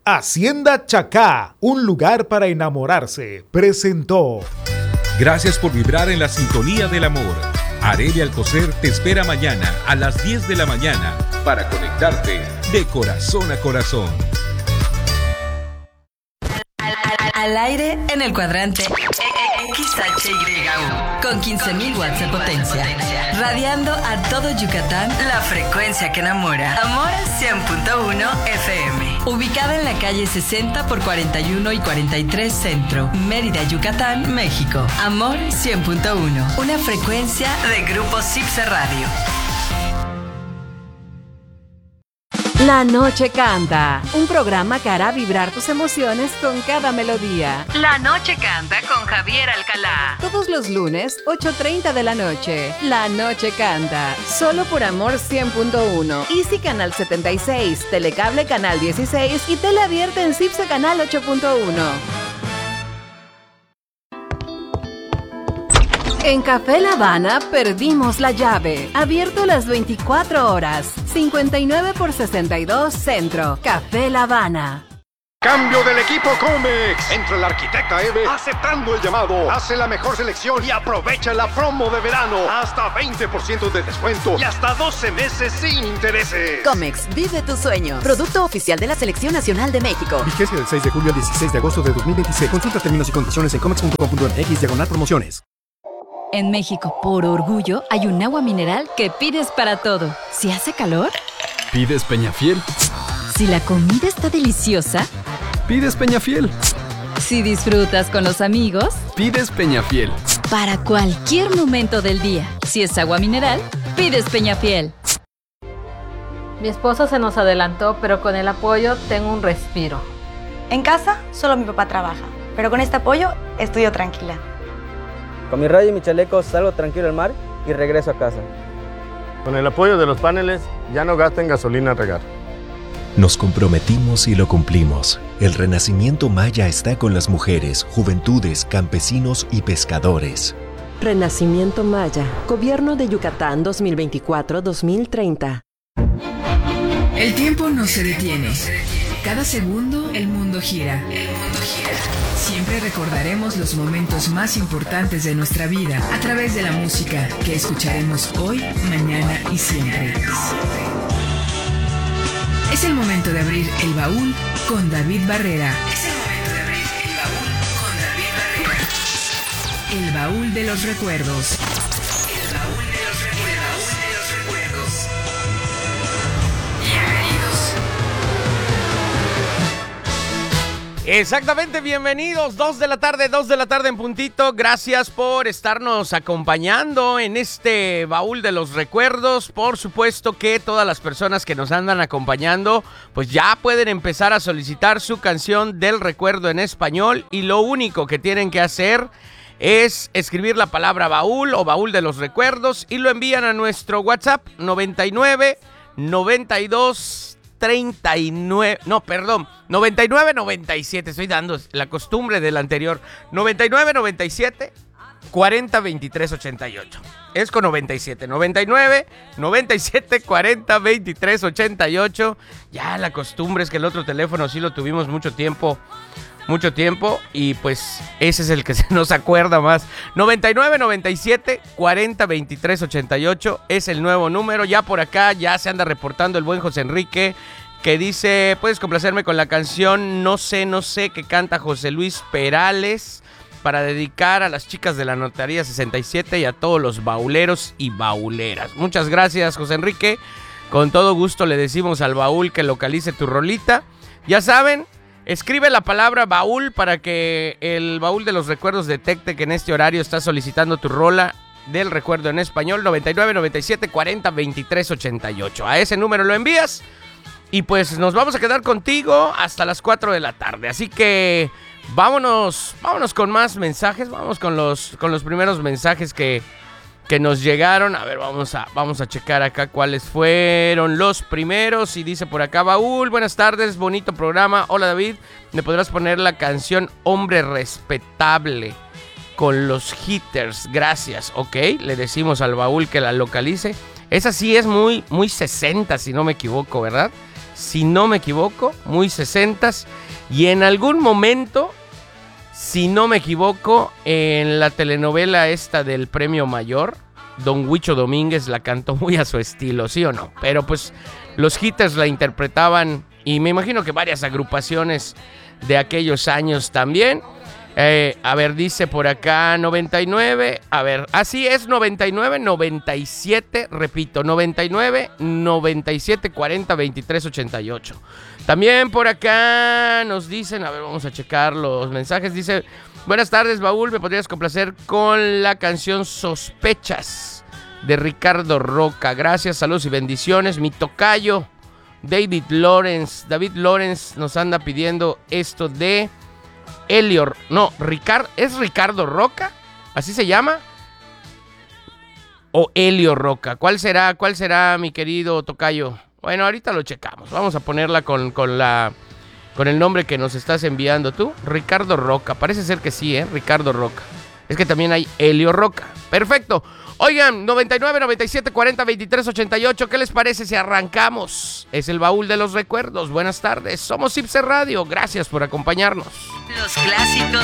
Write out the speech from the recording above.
Hacienda Chacá, un lugar para enamorarse, presentó. Gracias por vibrar en la sintonía del amor. Areli Alcocer te espera mañana a las 10 de la mañana para conectarte de corazón a corazón. Al aire en el cuadrante XHYU con 15.000 watts de potencia, radiando a todo Yucatán la frecuencia que enamora. Amor 100.1 FM, ubicada en la calle 60 por 41 y 43 Centro, Mérida, Yucatán, México. Amor 100.1, una frecuencia de Grupo Cipse Radio. La Noche Canta, un programa que hará vibrar tus emociones con cada melodía. La Noche Canta con Javier Alcalá. Todos los lunes, 8:30 de la noche. La Noche Canta, solo por Amor 100.1. Easy Canal 76, Telecable Canal 16 y Tele Abierta en Cipse Canal 8.1. En Café La Habana perdimos la llave. Abierto las 24 horas. 59 por 62 Centro. Café La Habana. Cambio del equipo Comex. Entra la arquitecta Eve aceptando el llamado. Hace la mejor selección y aprovecha la promo de verano. Hasta 20% de descuento y hasta 12 meses sin intereses. Comex, vive tu sueño. Producto oficial de la Selección Nacional de México. Vigencia del 6 de julio al 16 de agosto de 2026. Consulta términos y condiciones en comex.com.mx/promociones. En México, por orgullo, hay un agua mineral que pides para todo. Si hace calor, pides Peñafiel. Si la comida está deliciosa, pides Peñafiel. Si disfrutas con los amigos, pides Peñafiel. Para cualquier momento del día, si es agua mineral, pides Peñafiel. Mi esposo se nos adelantó, pero con el apoyo tengo un respiro. En casa, solo mi papá trabaja, pero con este apoyo estudio tranquila. Con mi radio y mi chaleco salgo tranquilo al mar y regreso a casa. Con el apoyo de los paneles ya no gasten gasolina a regar. Nos comprometimos y lo cumplimos. El Renacimiento Maya está con las mujeres, juventudes, campesinos y pescadores. Renacimiento Maya, Gobierno de Yucatán 2024-2030. El tiempo no se detiene. Cada segundo el mundo gira. Siempre recordaremos los momentos más importantes de nuestra vida a través de la música que escucharemos hoy, mañana y siempre. Es el momento de abrir el baúl con David Barrera. El baúl de los recuerdos. Exactamente, bienvenidos, 2 de la tarde en puntito. Gracias por estarnos acompañando en este baúl de los recuerdos. Por supuesto que todas las personas que nos andan acompañando, pues ya pueden empezar a solicitar su canción del recuerdo en español. Y lo único que tienen que hacer es escribir la palabra baúl o baúl de los recuerdos y lo envían a nuestro WhatsApp 99 97, estoy dando la costumbre del anterior, 99 97 40 23 88. Es con 97, 99 97 40 23 88. Ya la costumbre es que el otro teléfono sí lo tuvimos mucho tiempo y pues ese es el que se nos acuerda más. 99 97 40 23 88 es el nuevo número. Ya por acá ya se anda reportando el buen José Enrique, que dice: puedes complacerme con la canción No sé, que canta José Luis Perales, para dedicar a las chicas de la Notaría 67 y a todos los bauleros y bauleras. Muchas gracias, José Enrique. Con todo gusto le decimos al baúl que localice tu rolita. Ya saben, escribe la palabra baúl para que el baúl de los recuerdos detecte que en este horario está solicitando tu rola del recuerdo en español. 99 97 40 23 88. A ese número lo envías y pues nos vamos a quedar contigo hasta las 4 de la tarde. Así que vámonos con más mensajes. Vamos con los primeros mensajes que nos llegaron. A ver, vamos a checar acá cuáles fueron los primeros. Y dice por acá: baúl, buenas tardes, bonito programa. Hola David, ¿me podrás poner la canción Hombre Respetable con los Hitters? Gracias. Ok, le decimos al baúl que la localice. Esa sí es muy 60, si no me equivoco, ¿verdad? si no me equivoco, muy 60s. Y en algún momento, si no me equivoco, en la telenovela esta del Premio Mayor, Don Huicho Domínguez la cantó muy a su estilo, ¿sí o no? Pero pues los Hitters la interpretaban y me imagino que varias agrupaciones de aquellos años también. A ver, dice por acá 99, a ver, así es 99, 97, repito, 99, 97, 40, 23, 88. También por acá nos dicen, a ver, vamos a checar los mensajes, dice, buenas tardes, Baúl, ¿me podrías complacer con la canción Sospechas de Ricardo Roca? Gracias, saludos y bendiciones, mi tocayo David Lawrence nos anda pidiendo esto de... ¿es Ricardo Roca? ¿Así se llama? ¿O Helio Roca? ¿Cuál será, mi querido tocayo? Bueno, ahorita lo checamos. Vamos a ponerla con el nombre que nos estás enviando tú. Ricardo Roca. Parece ser que sí, Ricardo Roca. Es que también hay Helio Roca. Perfecto. Oigan, 99, 97, 40, 23, 88. ¿Qué les parece si arrancamos? Es el baúl de los recuerdos. Buenas tardes. Somos Ipse Radio. Gracias por acompañarnos. Los clásicos